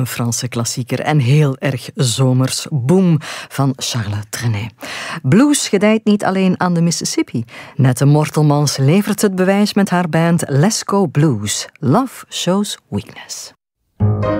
een Franse klassieker en heel erg zomers. Boom van Charles Trenet. Blues gedijt niet alleen aan de Mississippi. Nette Mortelmans levert het bewijs met haar band Let's Go Blues. Love Shows Weakness.